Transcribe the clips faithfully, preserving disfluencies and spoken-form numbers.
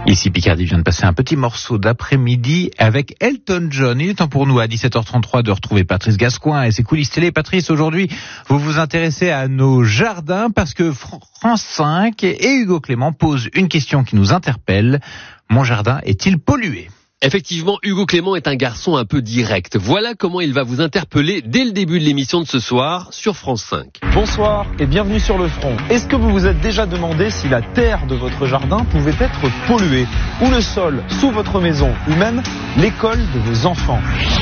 Ici, Picardie vient de passer un petit morceau d'après-midi avec Elton John. Il est temps pour nous, à dix-sept heures trente-trois, de retrouver Patrice Gascoin et ses coulisses télé. Patrice, aujourd'hui, vous vous intéressez à nos jardins parce que France cinq et Hugo Clément posent une question qui nous interpelle. Mon jardin est-il pollué ? Effectivement, Hugo Clément est un garçon un peu direct. Voilà comment il va vous interpeller dès le début de l'émission de ce soir sur France cinq. Bonsoir et bienvenue sur Le Front. Est-ce que vous vous êtes déjà demandé si la terre de votre jardin pouvait être polluée, ou le sol sous votre maison, ou même l'école de vos enfants ?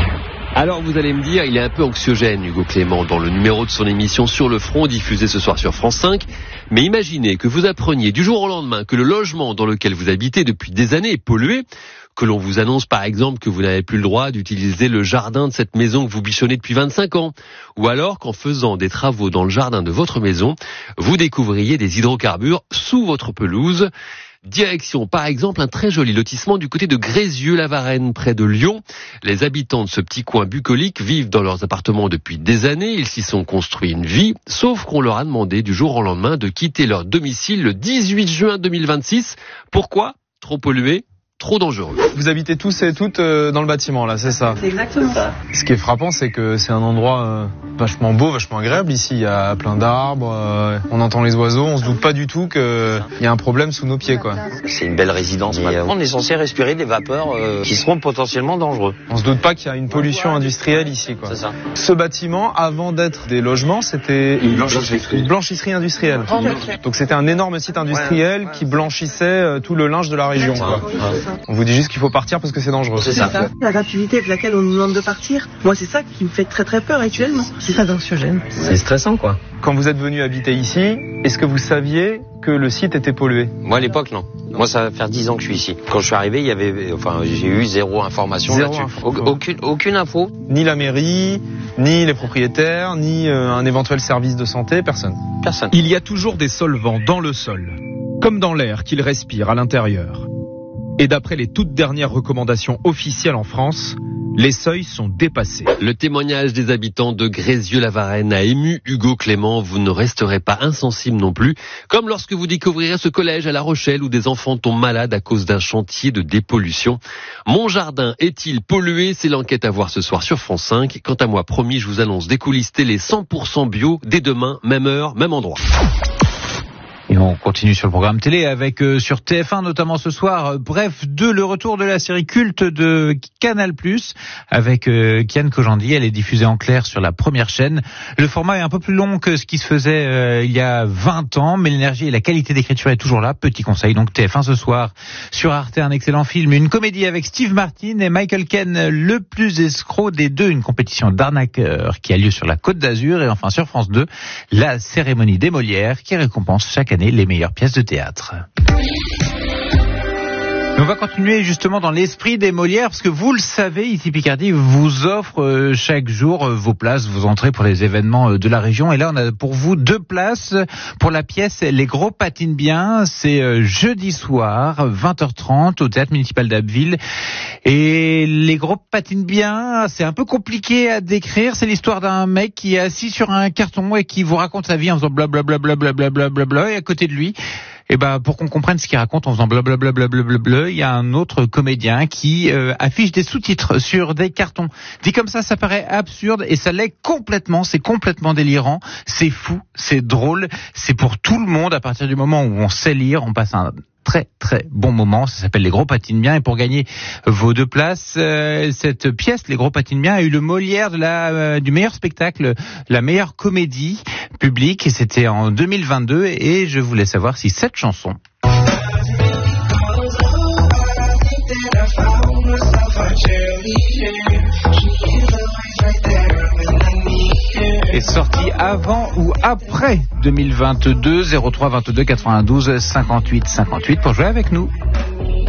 Alors vous allez me dire, il est un peu anxiogène, Hugo Clément, dans le numéro de son émission Sur le Front, diffusée ce soir sur France cinq. Mais imaginez que vous appreniez du jour au lendemain que le logement dans lequel vous habitez depuis des années est pollué, que l'on vous annonce par exemple que vous n'avez plus le droit d'utiliser le jardin de cette maison que vous bichonnez depuis vingt-cinq ans, ou alors qu'en faisant des travaux dans le jardin de votre maison, vous découvriez des hydrocarbures sous votre pelouse. Direction, par exemple, un très joli lotissement du côté de Grézieux-la-Varenne, près de Lyon. Les habitants de ce petit coin bucolique vivent dans leurs appartements depuis des années. Ils s'y sont construits une vie, sauf qu'on leur a demandé du jour au lendemain de quitter leur domicile le dix-huit juin deux mille vingt-six. Pourquoi ? Trop pollué ? Trop dangereux. Vous habitez tous et toutes euh, dans le bâtiment, là, c'est ça ? C'est exactement ça. Ce qui est frappant, c'est que c'est un endroit euh, vachement beau, vachement agréable ici. Il y a plein d'arbres, euh, on entend les oiseaux, on se doute pas du tout qu'il y a un problème sous nos pieds, quoi. C'est une belle résidence. Mais on est censé respirer des vapeurs euh, qui seront potentiellement dangereux. On se doute pas qu'il y a une pollution industrielle ici, quoi. C'est ça. Ce bâtiment, avant d'être des logements, c'était une blanchisserie, une blanchisserie industrielle. Donc c'était un énorme site industriel qui blanchissait euh, tout le linge de la région, quoi. On vous dit juste qu'il faut partir parce que c'est dangereux. C'est ça. La rapidité avec laquelle on nous demande de partir, moi c'est ça qui me fait très très peur actuellement. C'est ça d'anxiogène. C'est stressant, quoi. Quand vous êtes venu habiter ici, est-ce que vous saviez que le site était pollué ? Moi à l'époque non. Moi ça va faire dix ans que je suis ici. Quand je suis arrivé, il y avait, enfin j'ai eu zéro information Zéro là-dessus. info. Aucune, aucune info. Ni la mairie, ni les propriétaires, ni euh, un éventuel service de santé, personne. Personne. Il y a toujours des solvants dans le sol, comme dans l'air qu'il respire à l'intérieur. Et d'après les toutes dernières recommandations officielles en France, les seuils sont dépassés. Le témoignage des habitants de Grézieux-la-Varenne a ému Hugo Clément. Vous ne resterez pas insensible non plus, comme lorsque vous découvrirez ce collège à La Rochelle où des enfants tombent malades à cause d'un chantier de dépollution. Mon jardin est-il pollué ? C'est l'enquête à voir ce soir sur France cinq. Quant à moi, promis, je vous annonce des coulisses télé cent pour cent bio dès demain, même heure, même endroit. Et on continue sur le programme télé avec euh, sur T F un notamment ce soir, euh, Bref deux, le retour de la série culte de Canal plus, avec euh, Kian Kojandi. Elle est diffusée en clair sur la première chaîne. Le format est un peu plus long que ce qui se faisait euh, il y a vingt ans, mais l'énergie et la qualité d'écriture est toujours là. Petit conseil, donc T F un ce soir. Sur Arte, un excellent film, une comédie avec Steve Martin et Michael Caine, le plus escroc des deux, une compétition d'arnaqueurs qui a lieu sur la Côte d'Azur. Et enfin sur France deux, la cérémonie des Molières qui récompense chaque année les meilleures pièces de théâtre. On va continuer justement dans l'esprit des Molières, parce que vous le savez, ici Picardie vous offre chaque jour vos places, vos entrées pour les événements de la région. Et là, on a pour vous deux places pour la pièce Les Gros patinent bien. C'est jeudi soir, vingt heures trente, au Théâtre Municipal d'Abbeville. Et Les Gros patinent bien, c'est un peu compliqué à décrire. C'est l'histoire d'un mec qui est assis sur un carton et qui vous raconte sa vie en faisant blablabla, blablabla, blablabla. Et à côté de lui, et ben pour qu'on comprenne ce qu'il raconte en faisant blablabla, blablabla, il y a un autre comédien qui euh, affiche des sous-titres sur des cartons. Dit comme ça, ça paraît absurde et ça l'est complètement. C'est complètement délirant, c'est fou, c'est drôle, c'est pour tout le monde. À partir du moment où on sait lire, on passe un très très bon moment. Ça s'appelle Les Gros patinent bien. Et pour gagner vos deux places, euh, cette pièce Les Gros patinent bien a eu le Molière de la euh, du meilleur spectacle, la meilleure comédie publique, et c'était en deux mille vingt-deux. Et je voulais savoir si cette chanson est sortie avant ou après deux mille vingt-deux. Zéro trois vingt-deux quatre-vingt-douze cinquante-huit cinquante-huit pour jouer avec nous.